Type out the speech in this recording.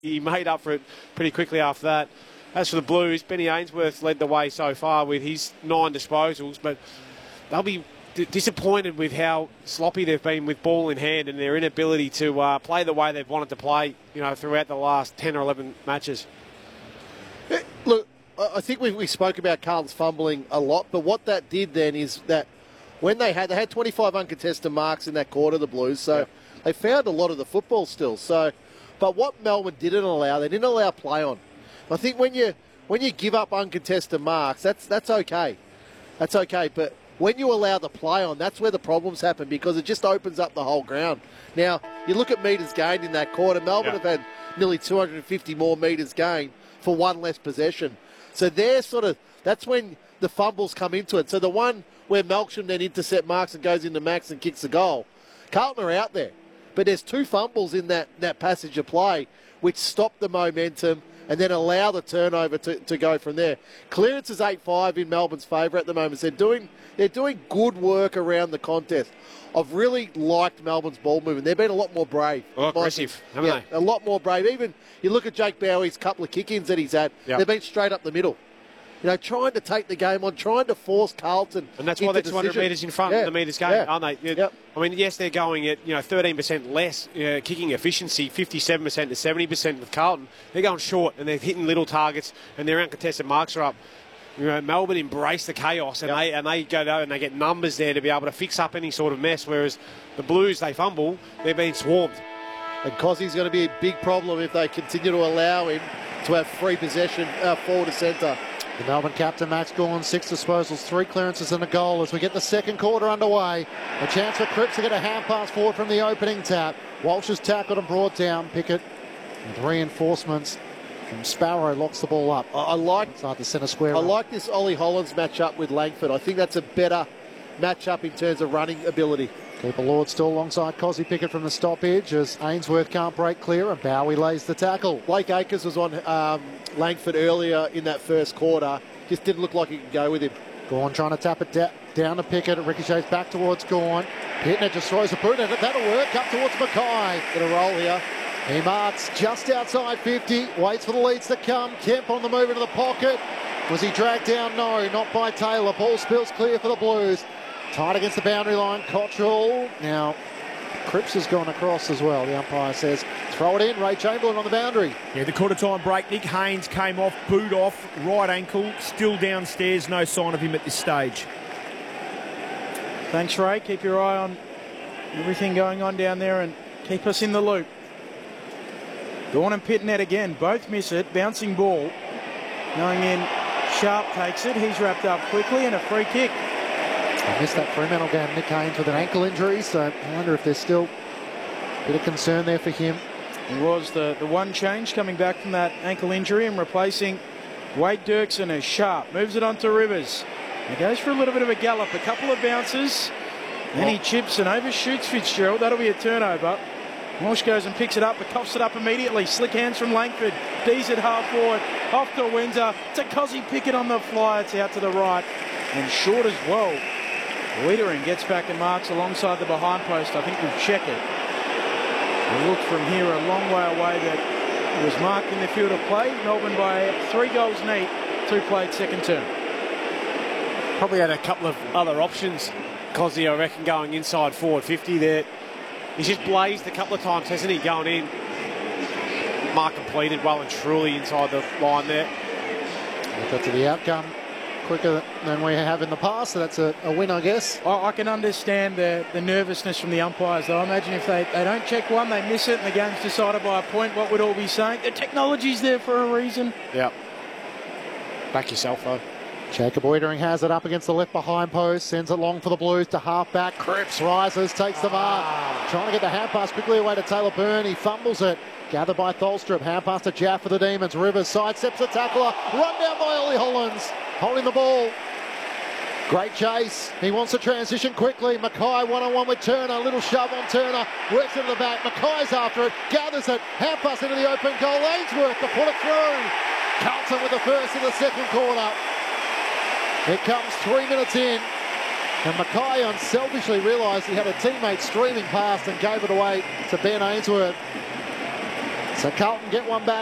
he made up for it pretty quickly after that. As for the Blues, Benny Ainsworth led the way so far with his 9 disposals, but they'll be disappointed with how sloppy they've been with ball in hand and their inability to play the way they've wanted to play, throughout the last 10 or 11 matches. Look, I think we spoke about Carlton's fumbling a lot, but what that did then is that when they had 25 uncontested marks in that quarter, the Blues, so they found a lot of the football still. So, but what Melbourne didn't allow, they didn't allow play on. I think when you give up uncontested marks, that's okay. That's okay, but when you allow the play on, that's where the problems happen because it just opens up the whole ground. Now, you look at metres gained in that quarter. Melbourne have had nearly 250 more metres gained for one less possession. So that's when the fumbles come into it. So the one where Melksham then intercept marks and goes into Max and kicks a goal, Carlton are out there. But there's 2 fumbles in that passage of play which stop the momentum and then allow the turnover to go from there. Clearance is 8-5 in Melbourne's favour at the moment. They're doing good work around the contest. I've really liked Melbourne's ball movement. They've been a lot more brave. Aggressive, haven't they? A lot more brave. Even you look at Jake Bowie's couple of kick-ins that he's had, they've been straight up the middle. Trying to take the game on, trying to force Carlton. And that's why they're 200 metres in front of the metres game, aren't they? Yep. I mean, yes, they're going at 13% less kicking efficiency, 57% to 70% with Carlton. They're going short and they're hitting little targets and their uncontested marks are up. Melbourne embrace the chaos and they go down and they get numbers there to be able to fix up any sort of mess, whereas the Blues, they fumble, they're being swarmed. And Cossey's going to be a big problem if they continue to allow him to have free possession forward to centre. The Melbourne captain, Max Gawn, 6 disposals, 3 clearances and a goal as we get the second quarter underway. A chance for Cripps to get a hand pass forward from the opening tap. Walsh is tackled and brought down. Pickett with reinforcements from Sparrow locks the ball up. I like inside the centre square. I like this Ollie Hollands matchup with Langford. I think that's a better matchup in terms of running ability. Keeper Lord still alongside Cozzy Pickett from the stoppage as Ainsworth can't break clear and Bowie lays the tackle. Blake Acres was on Langford earlier in that first quarter. Just didn't look like he could go with him. Gawn trying to tap it down to Pickett. It ricochets back towards Gawn. Pittner just throws a boot at it. That'll work. Up towards Mackay. Get a roll here. He marks just outside 50. Waits for the leads to come. Kemp on the move into the pocket. Was he dragged down? No, not by Taylor. Ball spills clear for the Blues. Tight against the boundary line. Cottrell. Now, Cripps has gone across as well. The umpire says, throw it in. Ray Chamberlain on the boundary. Yeah, the quarter-time break. Nick Haynes came off, boot off, right ankle, still downstairs. No sign of him at this stage. Thanks, Ray. Keep your eye on everything going on down there and keep us in the loop. Gawn and Pitnet again. Both miss it. Bouncing ball. Going in. Sharp takes it. He's wrapped up quickly and a free kick. I missed that Fremantle game. Nick Haynes with an ankle injury, so I wonder if there's still a bit of concern there for him. It was the one change coming back from that ankle injury and replacing Wade Dirksen as Sharp. Moves it on to Rivers. He goes for a little bit of a gallop. A couple of bounces. Then he chips and overshoots Fitzgerald. That'll be a turnover. Walsh goes and picks it up, but coughs it up immediately. Slick hands from Langford. D's at half forward. Off to Windsor. To Cozzy Pickett on the fly. It's out to the right. And short as well. Wiedering gets back and marks alongside the behind post. I think we've checked it. We look from here a long way away that it was marked in the field of play. Melbourne by 3 goals neat. 2 played second term. Probably had a couple of other options. Cozzy, I reckon, going inside forward 50 there. He's just blazed a couple of times, hasn't he, going in. Mark completed well and truly inside the line there. We'll get to the outcome quicker than we have in the past, so that's a win, I guess. I can understand the nervousness from the umpires, though. I imagine if they don't check one, they miss it, and the game's decided by a point, what would all be saying? The technology's there for a reason. Yeah. Back yourself, though. Jacob Wiedering has it up against the left behind post, sends it long for the Blues to half-back. Cripps rises, takes the mark. Trying to get the hand pass quickly away to Taylor Byrne. He fumbles it. Gathered by Tholstrup. Hand pass to Jaff for the Demons. Rivers sidesteps the tackler. Run down by Ollie Hollands. Holding the ball. Great chase. He wants to transition quickly. Mackay one-on-one with Turner. Little shove on Turner. Works into the back. Mackay's after it. Gathers it. Hand pass into the open goal. Ainsworth to put it through. Carlton with the first in the second quarter. It comes 3 minutes in, and Mackay unselfishly realised he had a teammate streaming past and gave it away to Ben Ainsworth. So Carlton get one back.